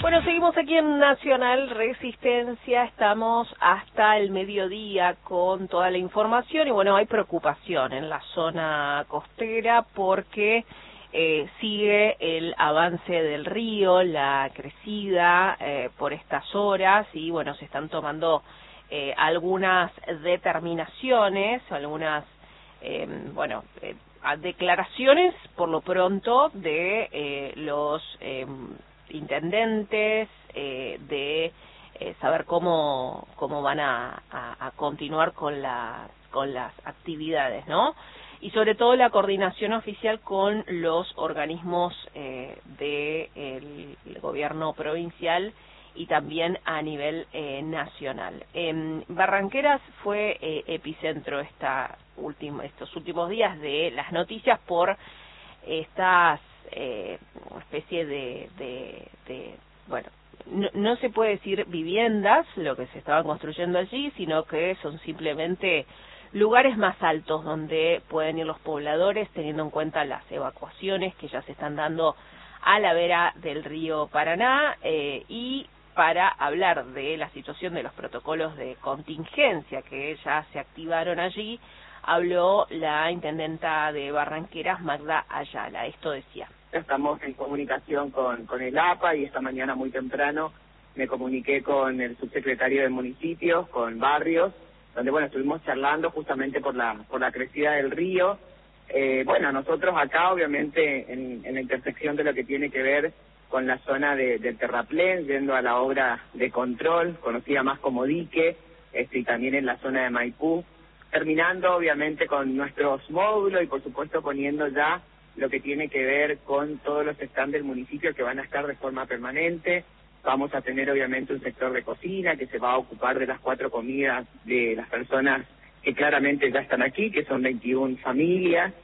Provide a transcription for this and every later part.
Bueno, seguimos aquí en Nacional Resistencia, estamos hasta el mediodía con toda la información y bueno, hay preocupación en la zona costera porque sigue el avance del río, la crecida por estas horas y bueno, se están tomando algunas determinaciones, algunas declaraciones por lo pronto de los intendentes, de saber cómo van a continuar con las actividades, ¿no? Y sobre todo la coordinación oficial con los organismos del gobierno provincial y también a nivel nacional. Barranqueras fue epicentro estos últimos días de las noticias por estas especie no se puede decir viviendas, lo que se estaba construyendo allí, sino que son simplemente lugares más altos donde pueden ir los pobladores, teniendo en cuenta las evacuaciones que ya se están dando a la vera del río Paraná, y para hablar de la situación de los protocolos de contingencia que ya se activaron allí, habló la intendenta de Barranqueras, Magda Ayala. Esto decía. Estamos en comunicación con el APA y esta mañana muy temprano me comuniqué con el subsecretario de municipios, con Barrios, donde bueno, estuvimos charlando justamente por la crecida del río. Nosotros acá obviamente en la intersección de lo que tiene que ver con la zona del terraplén, yendo a la obra de control, conocida más como dique, y también en la zona de Maipú, terminando obviamente con nuestros módulos y por supuesto poniendo ya lo que tiene que ver con todos los stands del municipio que van a estar de forma permanente. Vamos a tener obviamente un sector de cocina que se va a ocupar de las 4 comidas de las personas que claramente ya están aquí, que son 21 familias.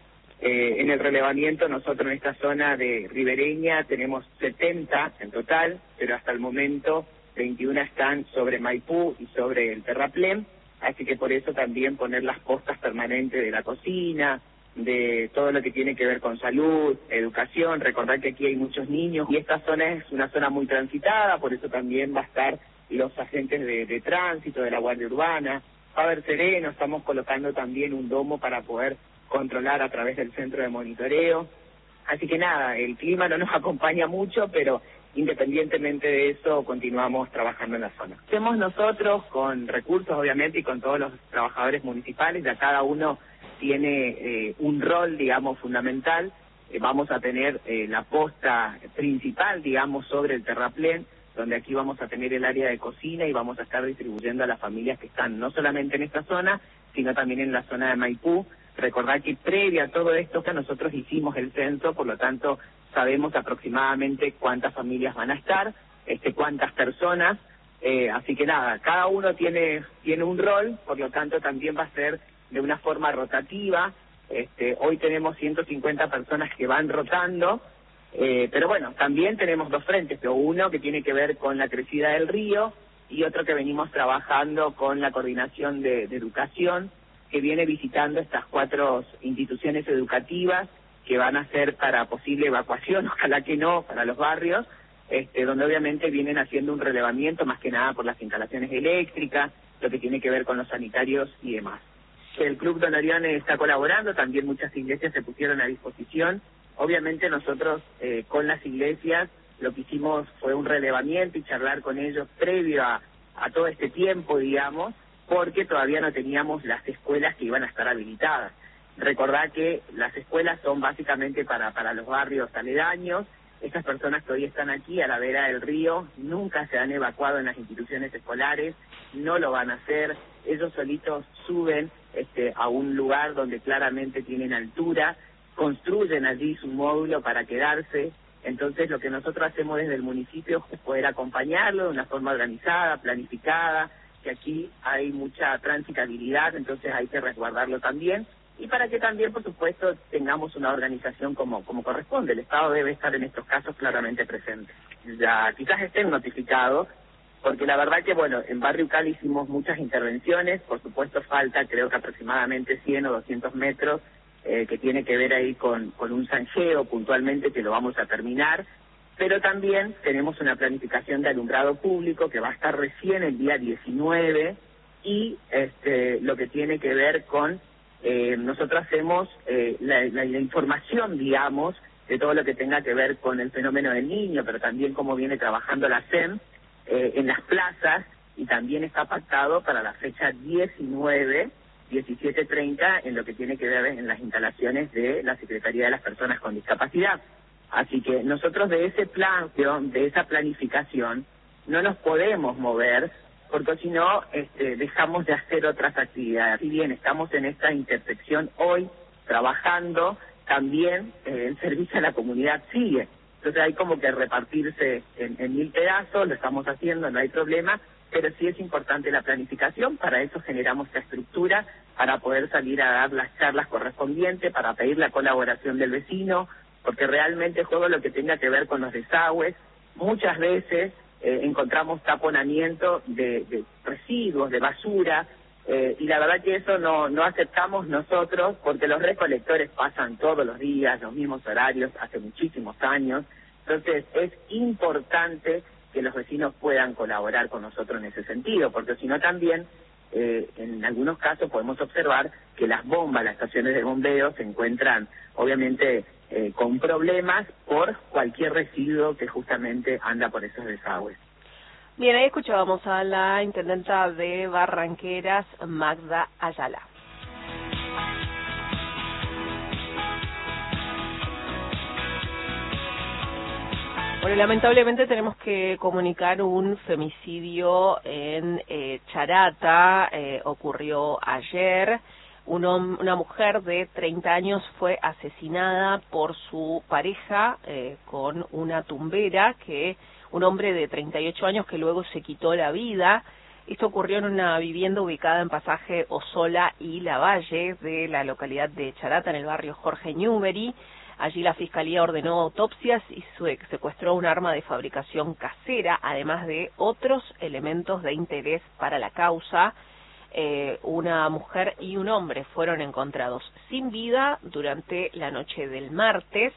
En el relevamiento nosotros en esta zona de ribereña tenemos 70 en total, pero hasta el momento 21 están sobre Maipú y sobre el terraplén, así que por eso también poner las postas permanentes de la cocina, de todo lo que tiene que ver con salud, educación. Recordar que aquí hay muchos niños y esta zona es una zona muy transitada, por eso también va a estar los agentes de tránsito, de la Guardia Urbana. Va a haber sereno, estamos colocando también un domo para poder controlar a través del centro de monitoreo. Así que nada, el clima no nos acompaña mucho, pero independientemente de eso, continuamos trabajando en la zona. Hacemos nosotros con recursos, obviamente, y con todos los trabajadores municipales, ya cada uno tiene un rol, digamos, fundamental. Vamos a tener la posta principal, digamos, sobre el terraplén, donde aquí vamos a tener el área de cocina y vamos a estar distribuyendo a las familias que están no solamente en esta zona, sino también en la zona de Maipú. Recordar que previa a todo esto que nosotros hicimos el censo, por lo tanto sabemos aproximadamente cuántas familias van a estar, cuántas personas, así que nada, cada uno tiene un rol, por lo tanto también va a ser de una forma rotativa. Hoy tenemos 150 personas que van rotando, pero bueno, también tenemos 2 frentes, uno que tiene que ver con la crecida del río y otro que venimos trabajando con la coordinación de educación, que viene visitando estas 4 instituciones educativas que van a ser para posible evacuación, ojalá que no, para los barrios, donde obviamente vienen haciendo un relevamiento más que nada por las instalaciones eléctricas, lo que tiene que ver con los sanitarios y demás. El Club Don Orión está colaborando, también muchas iglesias se pusieron a disposición. Obviamente nosotros con las iglesias lo que hicimos fue un relevamiento y charlar con ellos previo a todo este tiempo, digamos, porque todavía no teníamos las escuelas que iban a estar habilitadas. Recordad que las escuelas son básicamente para los barrios aledaños. Estas personas que hoy están aquí a la vera del río nunca se han evacuado en las instituciones escolares, no lo van a hacer. Ellos solitos suben a un lugar donde claramente tienen altura, construyen allí su módulo para quedarse. Entonces lo que nosotros hacemos desde el municipio es poder acompañarlo de una forma organizada, planificada, que aquí hay mucha transitabilidad, entonces hay que resguardarlo también, y para que también, por supuesto, tengamos una organización como corresponde. El Estado debe estar en estos casos claramente presente. Ya quizás estén notificados, porque la verdad que, bueno, en Barrio Ucal hicimos muchas intervenciones, por supuesto falta, creo que aproximadamente 100 o 200 metros, que tiene que ver ahí con un zanjeo puntualmente, que lo vamos a terminar, pero también tenemos una planificación de alumbrado público que va a estar recién el día 19 y lo que tiene que ver con, nosotros hacemos la información, digamos, de todo lo que tenga que ver con el fenómeno del niño, pero también cómo viene trabajando la SEM en las plazas, y también está pactado para la fecha 19, 17:30, en lo que tiene que ver en las instalaciones de la Secretaría de las Personas con Discapacidad. Así que nosotros de ese plan, de esa planificación, no nos podemos mover, porque si no dejamos de hacer otras actividades. Si bien estamos en esta intersección hoy trabajando, también el servicio a la comunidad sigue. Entonces hay como que repartirse en 1000 pedazos, lo estamos haciendo, no hay problema, pero sí es importante la planificación. Para eso generamos esta estructura, para poder salir a dar las charlas correspondientes, para pedir la colaboración del vecino, porque realmente todo lo que tenga que ver con los desagües, muchas veces encontramos taponamiento de residuos, de basura, y la verdad que eso no aceptamos nosotros, porque los recolectores pasan todos los días, los mismos horarios, hace muchísimos años. Entonces es importante que los vecinos puedan colaborar con nosotros en ese sentido, porque si no también en algunos casos podemos observar que las bombas, las estaciones de bombeo se encuentran obviamente con problemas por cualquier residuo que justamente anda por esos desagües. Bien, ahí escuchábamos a la intendenta de Barranqueras, Magda Ayala. Bueno, lamentablemente tenemos que comunicar un femicidio en Charata. Ocurrió ayer. Una mujer de 30 años fue asesinada por su pareja con una tumbera, un hombre de 38 años que luego se quitó la vida. Esto ocurrió en una vivienda ubicada en Pasaje Osola y Lavalle de la localidad de Charata, en el barrio Jorge Newbery. Allí la Fiscalía ordenó autopsias y secuestró un arma de fabricación casera, además de otros elementos de interés para la causa. Una mujer y un hombre fueron encontrados sin vida durante la noche del martes,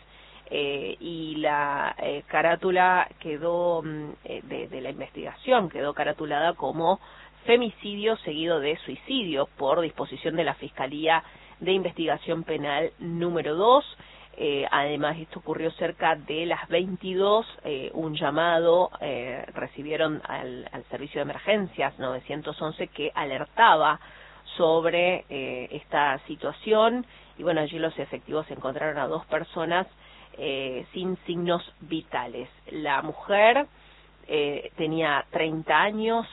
y la carátula quedó, de la investigación, quedó caratulada como femicidio seguido de suicidio por disposición de la Fiscalía de Investigación Penal número 2. Además, esto ocurrió cerca de las 22, un llamado recibieron al servicio de emergencias 911 que alertaba sobre esta situación, y bueno, allí los efectivos encontraron a 2 personas sin signos vitales. La mujer tenía 30 años,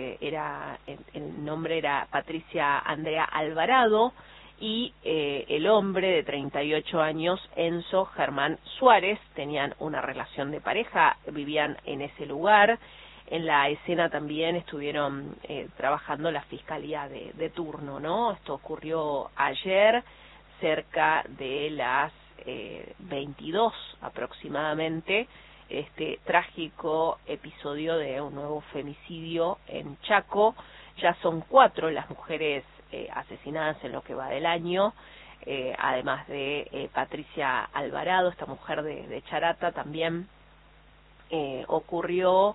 el nombre era Patricia Andrea Alvarado, y el hombre de 38 años, Enzo Germán Suárez, tenían una relación de pareja, vivían en ese lugar. En la escena también estuvieron trabajando la fiscalía de turno, ¿no? Esto ocurrió ayer, cerca de las 22 aproximadamente, este trágico episodio de un nuevo femicidio en Chaco. Ya son 4 las mujeres asesinadas en lo que va del año, además de Patricia Alvarado, esta mujer de Charata. También ocurrió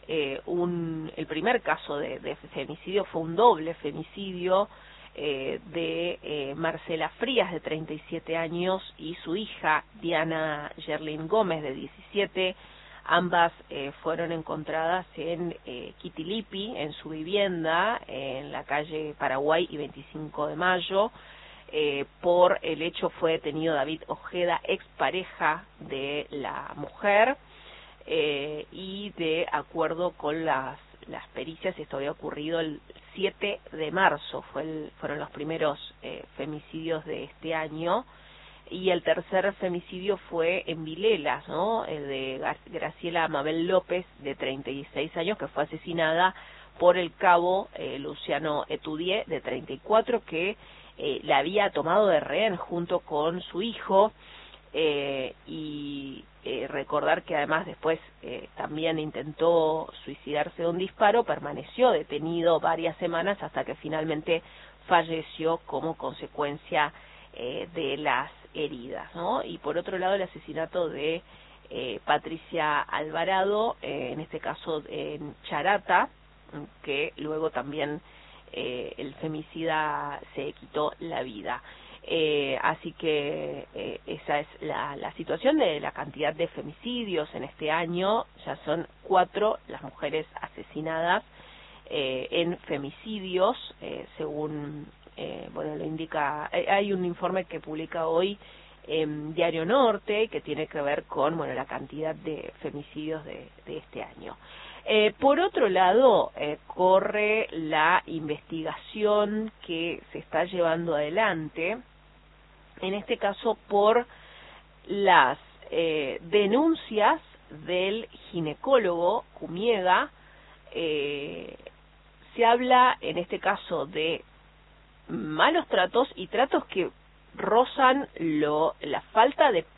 el primer caso de femicidio, fue un doble femicidio de Marcela Frías, de 37 años, y su hija Diana Yerlin Gómez, de 17. Ambas fueron encontradas en Quitilipi, en su vivienda, en la calle Paraguay y 25 de Mayo. Por el hecho fue detenido David Ojeda, expareja de la mujer, y de acuerdo con las pericias, esto había ocurrido el 7 de marzo, fueron los primeros femicidios de este año. Y el tercer femicidio fue en Vilelas, ¿no? El de Graciela Mabel López, de 36 años, que fue asesinada por el cabo Luciano Etudié, de 34, que la había tomado de rehén junto con su hijo. Y recordar que además después también intentó suicidarse de un disparo, permaneció detenido varias semanas hasta que finalmente falleció como consecuencia de las heridas, ¿no? Y por otro lado, el asesinato de Patricia Alvarado, en este caso en Charata, que luego también el femicida se quitó la vida. Así que esa es la situación de la cantidad de femicidios en este año. Ya son 4 las mujeres asesinadas en femicidios, según bueno, lo indica, hay un informe que publica hoy Diario Norte, que tiene que ver con, bueno, la cantidad de femicidios de este año. Por otro lado, corre la investigación que se está llevando adelante, en este caso por las denuncias del ginecólogo Cumiega. Se habla, en este caso, de malos tratos y tratos que rozan la falta de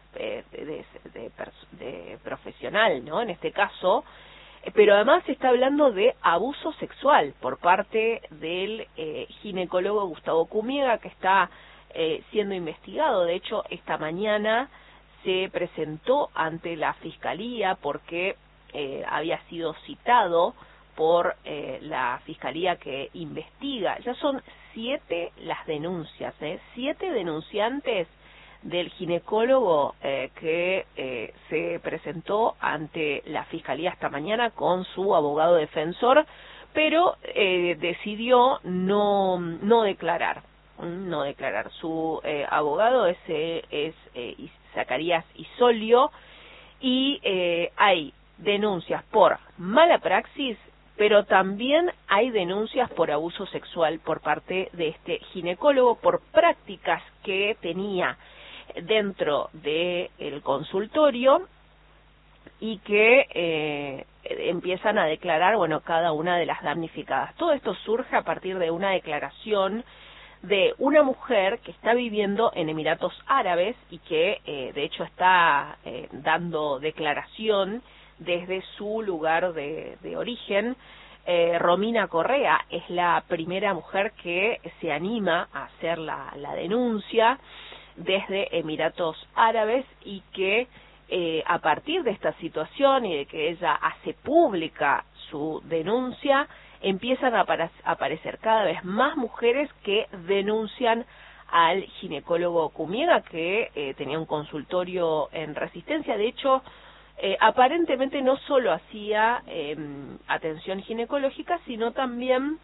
profesional, ¿no? En este caso, pero además se está hablando de abuso sexual por parte del ginecólogo Gustavo Cumiega, que está siendo investigado. De hecho, esta mañana se presentó ante la Fiscalía porque había sido citado por la Fiscalía que investiga. Ya son 7 las denuncias, 7 denunciantes del ginecólogo que se presentó ante la Fiscalía esta mañana con su abogado defensor, pero decidió no declarar. Su abogado es Zacarías Isolio, y hay denuncias por mala praxis, pero también hay denuncias por abuso sexual por parte de este ginecólogo, por prácticas que tenía dentro del consultorio y que empiezan a declarar, bueno, cada una de las damnificadas. Todo esto surge a partir de una declaración de una mujer que está viviendo en Emiratos Árabes y que de hecho está dando declaración desde su lugar de origen. Romina Correa es la primera mujer que se anima a hacer la denuncia desde Emiratos Árabes, y que a partir de esta situación y de que ella hace pública su denuncia, empiezan a aparecer cada vez más mujeres que denuncian al ginecólogo Cumiega, que tenía un consultorio en Resistencia. De hecho, aparentemente no solo hacía atención ginecológica, sino también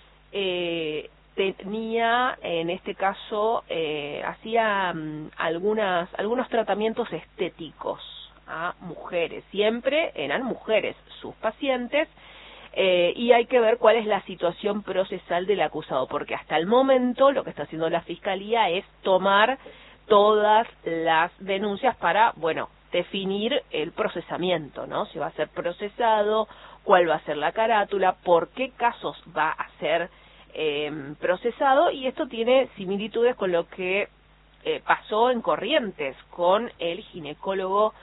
tenía, en este caso, hacía algunos tratamientos estéticos a mujeres. Siempre eran mujeres sus pacientes, y hay que ver cuál es la situación procesal del acusado, porque hasta el momento lo que está haciendo la Fiscalía es tomar todas las denuncias para, bueno, definir el procesamiento, ¿no? Si va a ser procesado, cuál va a ser la carátula, por qué casos va a ser procesado, y esto tiene similitudes con lo que pasó en Corrientes con el ginecólogo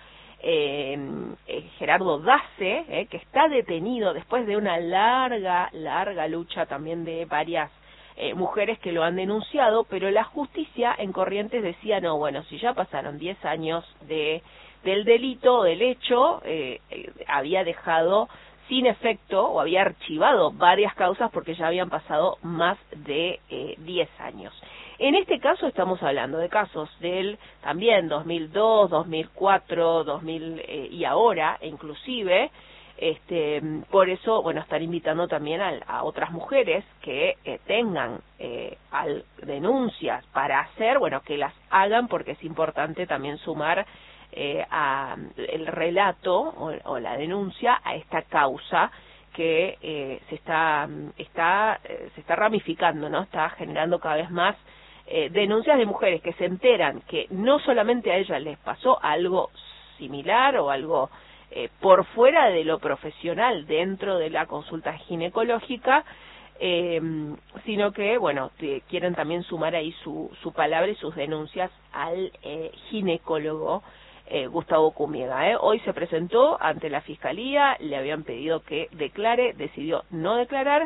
Gerardo Dace, que está detenido después de una larga lucha también de varias mujeres que lo han denunciado, pero la justicia en Corrientes decía, no, bueno, si ya pasaron 10 años del delito, del hecho, había dejado sin efecto o había archivado varias causas porque ya habían pasado más de 10 años. En este caso estamos hablando de casos del también 2002, 2004, 2000 y ahora inclusive. Por eso, bueno, están invitando también a otras mujeres que tengan denuncias para hacer, bueno, que las hagan, porque es importante también sumar a el relato o la denuncia a esta causa que se está ramificando, ¿no? Está generando cada vez más denuncias de mujeres que se enteran que no solamente a ellas les pasó algo similar o algo por fuera de lo profesional dentro de la consulta ginecológica, sino que, bueno, quieren también sumar ahí su palabra y sus denuncias al ginecólogo Gustavo Cumiega. Hoy se presentó ante la Fiscalía, le habían pedido que declare, decidió no declarar,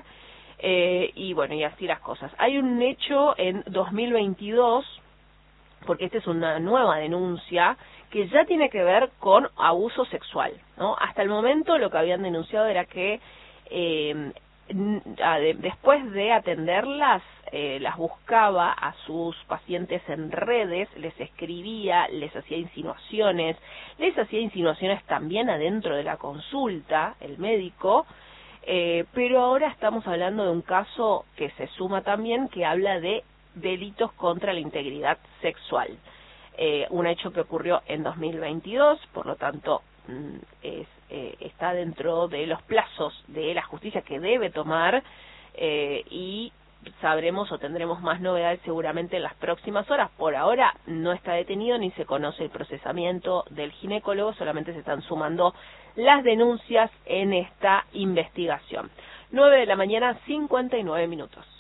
y bueno, y así las cosas. Hay un hecho en 2022, porque esta es una nueva denuncia que ya tiene que ver con abuso sexual, ¿no? Hasta el momento lo que habían denunciado era que después de atenderlas, las buscaba a sus pacientes en redes, les escribía, les hacía insinuaciones también adentro de la consulta, el médico, pero ahora estamos hablando de un caso que se suma también, que habla de delitos contra la integridad sexual. Un hecho que ocurrió en 2022, por lo tanto está dentro de los plazos de la justicia que debe tomar, y sabremos o tendremos más novedades seguramente en las próximas horas. Por ahora no está detenido ni se conoce el procesamiento del ginecólogo, solamente se están sumando las denuncias en esta investigación. 9 de la mañana, 59 minutos.